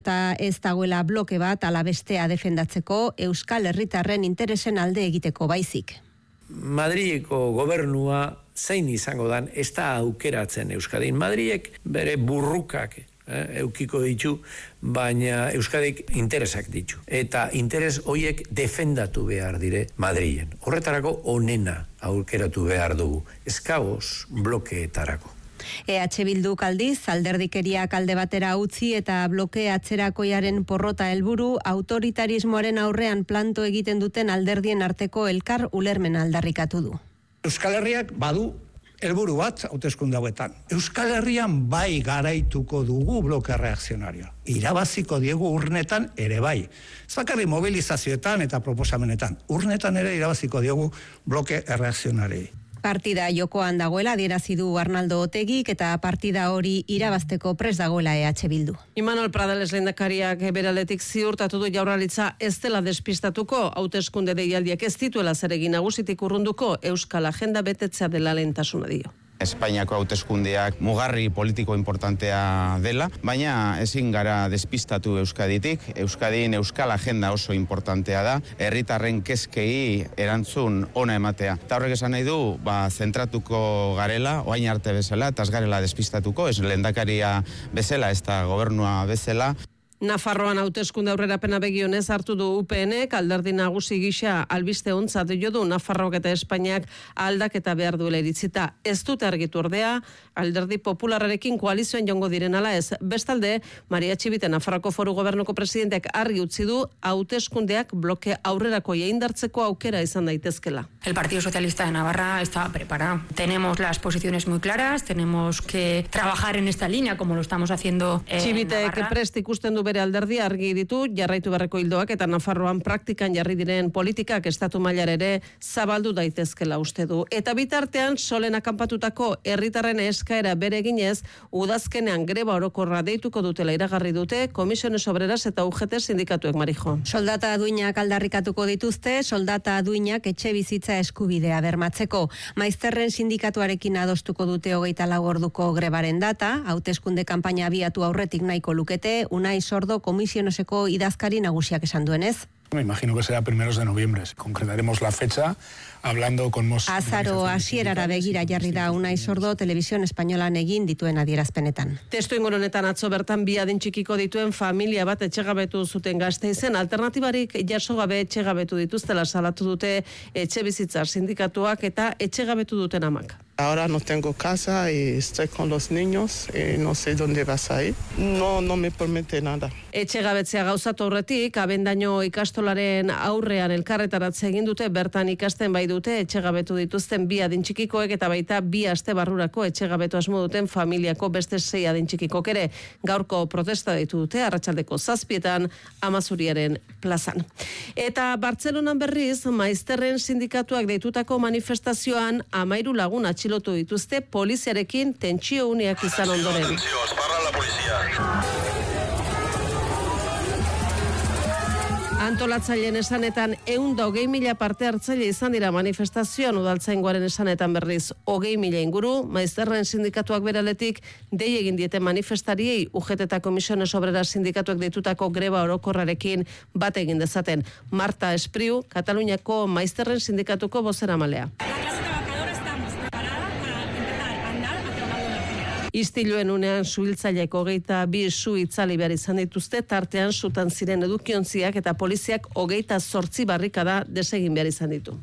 eta ez dagoela bloke bat ala bestea defendatzeko Euskal Herritarren interesen alde egiteko baizik. Madrileko gobernua zein izango dan ez da aukeratzen Euskadin. Madrilek bere burrukak eukiko ditu, baina Euskadik interesak ditu. Eta interes hoiek defendatu behar dire Madrilen. Horretarako onena aukeratu behar dugu. Eskagoz blokeetarako. EH Bilduk aldiz, alderdikeriak alde batera utzi eta bloke atzerakoiaren porrota helburu autoritarismoaren aurrean planto egiten duten alderdien arteko elkar ulermen aldarrikatu du. Euskal Herriak badu helburu bat hauteskunde hauetan. Euskal Herrian bai garaituko dugu bloke reakzionarioa. Irabaziko diegu urnetan ere bai. Ez bakarrik mobilizazioetan eta proposamenetan. Urnetan ere irabaziko diegu bloke reakzionariei. Partida jokoan dagoela adierazi du Arnaldo Otegik eta partida hori irabazteko prest dagoela EH Bildu. Imanol Pradales lehendakariak beraletik ziurtatu du Jaurlaritza ez dela despistatuko, hauteskunde deialdiak ez dituela zeregin nagusitik urrunduko Euskal Agenda betetzea dela lehentasuna dio. Espainiako hauteskundeak mugarri politiko importantea dela, baina ezin gara despistatu Euskaditik. Euskadin Euskal Agenda oso importantea da, herritarren kezkei erantzun ona ematea. Eta horrek esan nahi du, zentratuko garela, orain arte bezala, eta ez garela despistatuko, ez lehendakaria bezala, ez da gobernua bezala. Nafarroan hauteskunde aurrerapena begionez hartu du UPNek, alderdi nagusi gisa albiste ontzat jo du Nafarroak eta Espainiak aldaketa behar duela iritzita. Ez dute argitu ordea, alderdi popularrarekin koalizioan jongo diren ala ez. Bestalde, Maria Txibite Nafarroko Foru Gobernuko presidenteak argi utzi du hauteskundeak bloke aurrerako indartzeko aukera izan daitezkela. El Partido Socialista de Navarra está preparado. Tenemos las posiciones muy claras, tenemos que trabajar en esta línea como lo estamos haciendo en Txibitek Navarra. prest ikusten du bere alderdi argi ditu, jarraitu beharreko ildoak eta Nafarroan praktikan jarri diren politikak estatu mailan ere zabaldu daitezkela uste du. Eta bitartean solen akanpatutako herritarren eskaera bere eginez, udazkenean greba orokorra deituko dutela iragarri dute Comisiones Obreras eta UGT sindikatuek, Marijo. Soldata duinak aldarrikatuko dituzte, soldata duinak etxe bizitza eskubidea bermatzeko. Maizterren sindikatuarekin adostuko dute 24 orduko grebaren data, hauteskunde kanpaina abiatu aurretik nahiko lukete, Unai Sordo komisionoseko idazkari nagusiak esan duenez. Me imagino que será primeros de noviembre. Concretaremos la fecha hablando con Azaro hasierara begira jarri da Unai Sordo Televisión Españolan egin dituen adierazpenetan. Testu ingurunetan atzo bertan bi adin txikiko dituen familia bat etxegabetu zuten Gasteizen, alternatibarik jaso gabe etxegabetu dituztela salatu dute etxebizitza sindikatuak eta etxegabetu duten amak. Ahora no tengo casa y estoy con los niños y no sé dónde vas a ir. No me promete nada. Etxegabetzea gauzatu aurretik, abendaino ikastolaren aurrean elkarretaratze egin dute, bertan ikasten bai dute etxegabetu dituzten bi adin txikikoek eta baita bi aste barrurako etxegabetu asmo duten familiako beste 6 adin txikikok ere. Gaurko protesta deitu dute arratsaldeko 7:00 Amazuriaren plazan. Eta Bartzelonan berriz, Maizterren sindikatuak deitutako manifestazioan 13 lagun atxilotu dituzte poliziarekin tentsio uneak izan ondoren. Antolatzaileen esanetan 120.000 parte hartzaile izan dira manifestazioan, udaltzaingoaren esanetan berriz 20.000 inguru. Maizterren sindikatuak beraletik dei egin diete manifestariei UGT eta Comisiones Obreras sindikatuak deitutako greba orokorrarekin bat egin dezaten. Marta Espriu, Kataluniako Maizterren sindikatuko bozeramalea. Istiluen unean suhiltzaileek 22 su itzali behar izan dituzte, tartean sutan ziren edukiontziak eta poliziak 28 barrikada desegin behar izan ditu.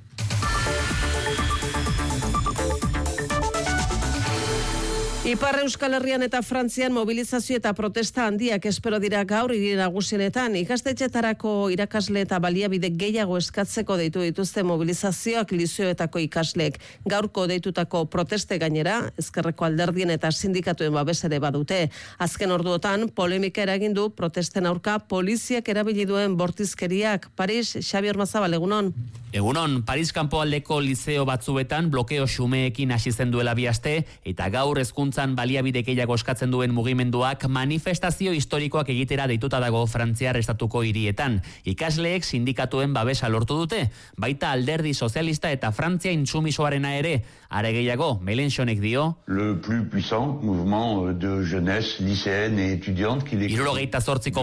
Ipar Euskal Herrian eta Frantzian mobilizazio eta protesta handiak espero dira gaur hiri nagusienetan. Ikastetxetarako irakasle eta baliabide gehiago eskatzeko deitu dituzte mobilizazioak lizioetako ikasleek. Gaurko deitutako proteste gainera, ezkerreko alderdien eta sindikatuen babes ere badute. Azken orduotan, polemika eragin du protesten aurka poliziak erabili duen bortizkeriak. Paris, Xabier Mazabal, egunon. Egunon, Paris kanpoaldeko lizeo batzuetan blokeo xumeekin hasi zen duela 2 aste eta gaur hezkuntza honetan baliabide gehiago eskatzen duen mugimenduak manifestazio historikoak egitera deituta dago Frantziar estatuko hirietan. Ikasleek sindikatuen babesa lortu dute, baita Alderdi Sozialista eta Frantzia intsumisoarena ere. Are gehiago, Mélenchonek dio, le plus puissant mouvement de jeunesse lycéenne et étudiante qui 78